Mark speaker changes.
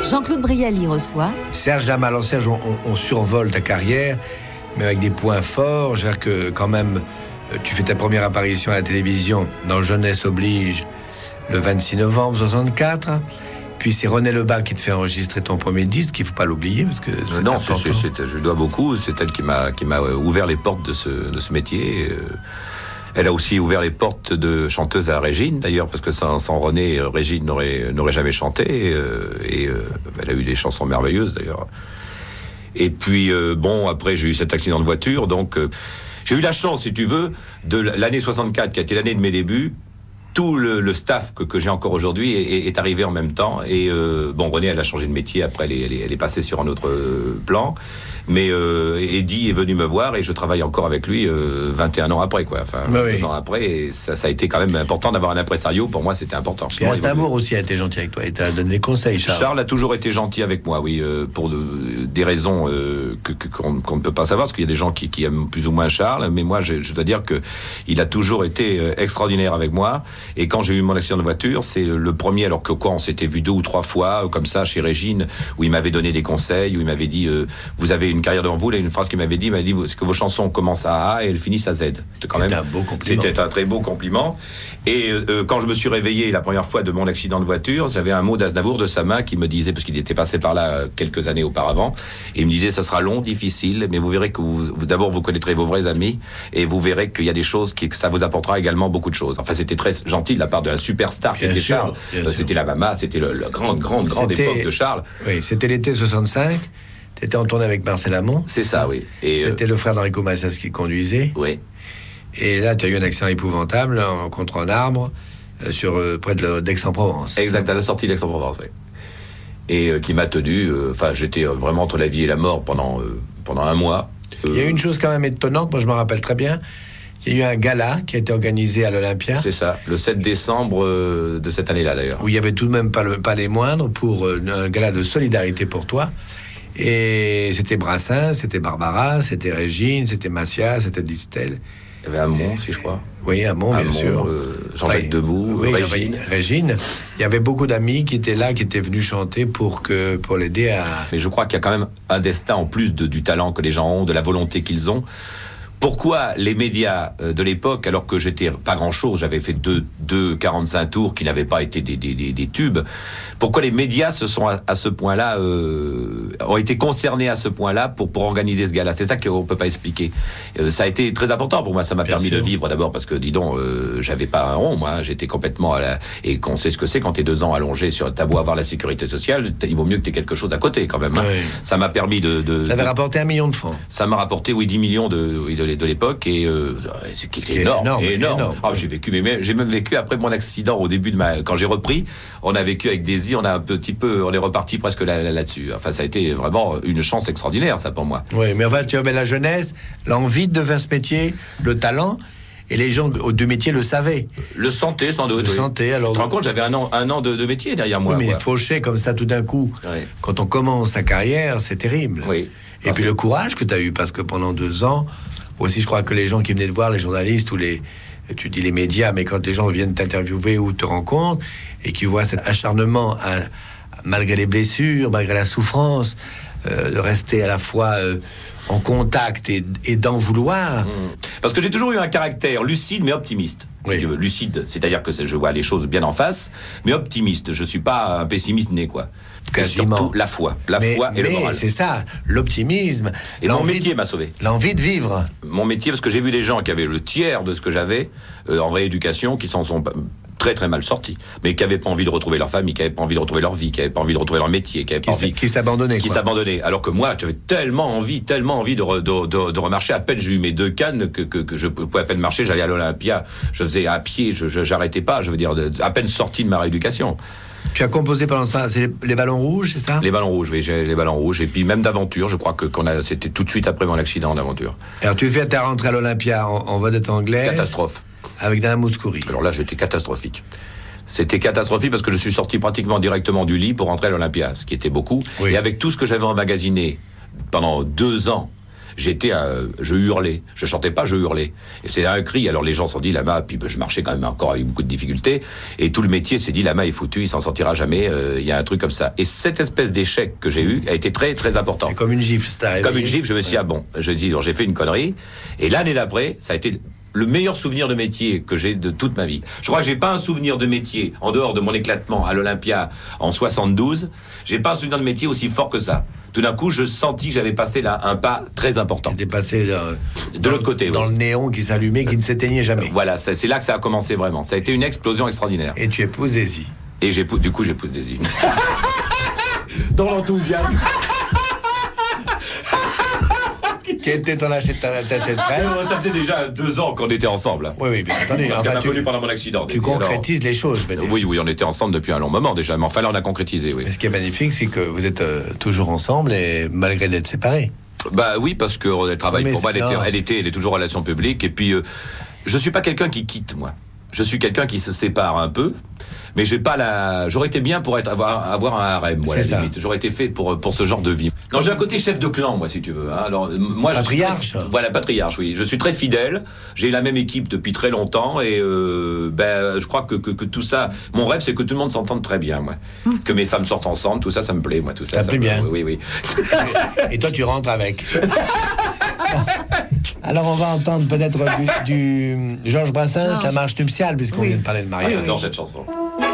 Speaker 1: Jean-Claude Brialy reçoit
Speaker 2: Serge Lama. Alors Serge, on survole ta carrière, mais avec des points forts. C'est-à-dire que quand même, tu fais ta première apparition à la télévision dans Jeunesse oblige le 26 novembre 64. Puis c'est René Lebas qui te fait enregistrer ton premier disque, il ne faut pas l'oublier parce que c'est important.
Speaker 3: Je dois beaucoup. C'est elle qui m'a ouvert les portes de ce métier. Elle a aussi ouvert les portes de chanteuse à Régine, d'ailleurs, parce que sans René, Régine n'aurait jamais chanté. Elle a eu des chansons merveilleuses, d'ailleurs. Et puis, après, j'ai eu cet accident de voiture. Donc, j'ai eu la chance, si tu veux, de l'année 64, qui a été l'année de mes débuts. Tout le staff que j'ai encore aujourd'hui est arrivé en même temps. Et René, elle a changé de métier. Après, elle est passée sur un autre plan. Mais Eddie est venu me voir et je travaille encore avec lui 21 ans après, quoi. Enfin, 2 ans après. Et ça a été quand même important d'avoir un impresario. Pour moi, c'était important.
Speaker 2: Et Aznavour aussi a été gentil avec toi. Il t'a donné des conseils, Charles.
Speaker 3: Charles a toujours été gentil avec moi, oui, pour des raisons qu'on ne peut pas savoir, parce qu'il y a des gens qui aiment plus ou moins Charles. Mais moi, je dois dire qu'il a toujours été extraordinaire avec moi. Et quand j'ai eu mon accident de voiture, c'est le premier, alors que on s'était vu 2 ou 3 fois, comme ça, chez Régine, où il m'avait donné des conseils, où il m'avait dit, vous avez une carrière devant vous. Là, une phrase qu'il m'avait dit, c'est que vos chansons commencent à A et elles finissent à Z.
Speaker 2: C'était un beau compliment.
Speaker 3: C'était un très beau compliment. Et quand je me suis réveillé la première fois de mon accident de voiture, j'avais un mot d'Aznavour de sa main qui me disait, parce qu'il était passé par là quelques années auparavant, et il me disait, ça sera long, difficile, mais vous verrez que d'abord vous connaîtrez vos vrais amis, et vous verrez qu'il y a des choses que ça vous apportera également beaucoup de choses. Enfin, c'était très gentil de la part de la superstar qui était Charles. C'était la Mama, c'était la grande époque de Charles.
Speaker 2: Oui, c'était l'été 65. T'étais en tournée avec Marcel Amont.
Speaker 3: C'est ça, oui. Et
Speaker 2: c'était le frère d'Enrico Macias qui conduisait.
Speaker 3: Oui.
Speaker 2: Et là, tu as eu un accident épouvantable contre un arbre près d'Aix-en-Provence.
Speaker 3: Exact, à la sortie d'Aix-en-Provence, oui. Et qui m'a tenu... j'étais vraiment entre la vie et la mort pendant 1 mois.
Speaker 2: Il y a eu une chose quand même étonnante, moi je me rappelle très bien. Il y a eu un gala qui a été organisé à l'Olympia.
Speaker 3: C'est ça, le 7 décembre de cette année-là, d'ailleurs.
Speaker 2: Où il y avait tout de même pas les moindres pour un gala de solidarité pour toi. Et c'était Brassens, c'était Barbara, c'était Régine, c'était Macias, c'était Distel.
Speaker 3: Il y avait Hamon aussi, je crois.
Speaker 2: Oui, Hamon, bien sûr.
Speaker 3: Jean-Jacques Debout,
Speaker 2: oui,
Speaker 3: Régine.
Speaker 2: Il y avait beaucoup d'amis qui étaient là, qui étaient venus chanter pour l'aider à...
Speaker 3: Mais je crois qu'il y a quand même un destin, en plus du talent que les gens ont, de la volonté qu'ils ont. Pourquoi les médias de l'époque, alors que j'étais pas grand-chose, j'avais fait 2 45 tours qui n'avaient pas été des tubes, pourquoi les médias se sont à ce point-là, ont été concernés à ce point-là pour organiser ce gala? C'est ça qu'on peut pas expliquer. Ça a été très important pour moi, ça m'a permis de vivre d'abord, parce que, dis donc, j'avais pas un rond, moi, j'étais complètement et qu'on sait ce que c'est quand t'es 2 ans allongé sur t'as beau avoir la sécurité sociale, il vaut mieux que t'aies quelque chose à côté, quand même. Hein. Oui. Ça m'a permis
Speaker 2: Ça avait rapporté 1 million de francs. Ça
Speaker 3: m'a rapporté, 10 millions de l'époque, et c'est qui était énorme. J'ai même vécu après mon accident, au début quand j'ai repris, on a vécu avec Daisy, on est reparti presque là-dessus. Enfin, ça a été vraiment une chance extraordinaire, ça, pour moi.
Speaker 2: Oui, mais enfin, tu avais la jeunesse, l'envie de faire ce métier, le talent, et les gens du métier le savaient.
Speaker 3: Le sentaient, sans doute.
Speaker 2: Alors...
Speaker 3: Tu te rends compte, j'avais un an de métier derrière moi.
Speaker 2: Oui, mais faucher comme ça tout d'un coup, quand on commence sa carrière, c'est terrible.
Speaker 3: Oui.
Speaker 2: Et puis le courage que tu as eu, parce que pendant 2 ans, aussi je crois que les gens qui venaient te voir, les journalistes ou tu dis les médias, mais quand les gens viennent t'interviewer ou te rencontrent et qui voient cet acharnement, malgré les blessures, malgré la souffrance, de rester à la fois en contact et d'en vouloir.
Speaker 3: Parce que j'ai toujours eu un caractère lucide mais optimiste.
Speaker 2: Oui.
Speaker 3: Si tu veux. Lucide, c'est-à-dire que je vois les choses bien en face, mais optimiste. Je suis pas un pessimiste né, quoi.
Speaker 2: Quasiment.
Speaker 3: Surtout la foi et le moral.
Speaker 2: C'est ça, l'optimisme.
Speaker 3: Et mon métier m'a sauvé.
Speaker 2: L'envie de vivre.
Speaker 3: Mon métier, parce que j'ai vu des gens qui avaient le tiers de ce que j'avais en rééducation, qui s'en sont très très mal sortis, mais qui n'avaient pas envie de retrouver leur famille, qui n'avaient pas envie de retrouver leur vie, qui n'avaient pas envie de retrouver leur métier,
Speaker 2: qui s'abandonnaient.
Speaker 3: Alors que moi, j'avais tellement envie de remarcher. À peine j'ai eu mes 2 cannes que je pouvais à peine marcher. J'allais à l'Olympia, je faisais à pied, j'arrêtais pas. Je veux dire, à peine sorti de ma rééducation.
Speaker 2: Tu as composé pendant ça, c'est les Ballons Rouges, c'est ça?
Speaker 3: Les Ballons Rouges, oui, j'ai les Ballons Rouges. Et puis même d'aventure, je crois c'était tout de suite après mon accident d'aventure.
Speaker 2: Alors tu fais ta rentrée à l'Olympia en vedette anglaise.
Speaker 3: Catastrophe.
Speaker 2: Avec Dana Mouskouri.
Speaker 3: Alors là, j'étais catastrophique. C'était catastrophique parce que je suis sorti pratiquement directement du lit pour rentrer à l'Olympia, ce qui était beaucoup. Oui. Et avec tout ce que j'avais emmagasiné pendant 2 ans, je hurlais. Je chantais pas, je hurlais. Et c'est un cri. Alors les gens se sont dit, Lama, puis je marchais quand même encore avec beaucoup de difficultés. Et tout le métier s'est dit, Lama est foutu, il s'en sortira jamais. Il y a un truc comme ça. Et cette espèce d'échec que j'ai eu a été très, très important.
Speaker 2: Et comme une gifle, c'est arrivé.
Speaker 3: Comme une gifle, je me suis dit, ah bon, j'ai fait une connerie. Et l'année d'après, ça a été le meilleur souvenir de métier que j'ai de toute ma vie. Je crois que j'ai pas un souvenir de métier, en dehors de mon éclatement à l'Olympia en 72, j'ai pas un souvenir de métier aussi fort que ça. Tout d'un coup, je sentis que j'avais passé là un pas très important.
Speaker 2: T'es passé
Speaker 3: de l'autre côté.
Speaker 2: Dans le néon qui s'allumait, qui ne s'éteignait jamais.
Speaker 3: Voilà, c'est là que ça a commencé vraiment. Ça a été une explosion extraordinaire.
Speaker 2: Et tu épouses Daisy.
Speaker 3: Et du coup, j'épouse Daisy. Dans l'enthousiasme.
Speaker 2: Qui était ton attaché de presse.
Speaker 3: Ça faisait déjà 2 ans qu'on était ensemble.
Speaker 2: Oui, bien entendu.
Speaker 3: Parce qu'elle m'a connu pendant mon accident.
Speaker 2: Tu concrétises les choses, je veux dire.
Speaker 3: Oui, on était ensemble depuis un long moment déjà, mais enfin là, on a concrétisé, oui.
Speaker 2: Mais ce qui est magnifique, c'est que vous êtes toujours ensemble, et malgré d'être séparés.
Speaker 3: Bah oui, parce qu'elle travaille pour moi, elle est toujours en relation publique, et puis je suis pas quelqu'un qui quitte, moi. Je suis quelqu'un qui se sépare un peu, mais j'aurais été bien pour avoir un harem, moi, à la limite. J'aurais été fait pour ce genre de vie. Non, j'ai un côté chef de clan, moi, si tu veux. Hein. Alors, moi,
Speaker 2: patriarche.
Speaker 3: Voilà, patriarche, oui. Je suis très fidèle. J'ai la même équipe depuis très longtemps, et je crois que tout ça. Mon rêve, c'est que tout le monde s'entende très bien, moi. Que mes femmes sortent ensemble, tout ça, ça me plaît, moi, tout ça.
Speaker 2: Ça plaît bien.
Speaker 3: Oui.
Speaker 2: Et toi, tu rentres avec. Alors, on va entendre peut-être du Georges Brassens, la marche nuptiale, puisqu'on vient de parler de mariage.
Speaker 3: J'adore cette chanson.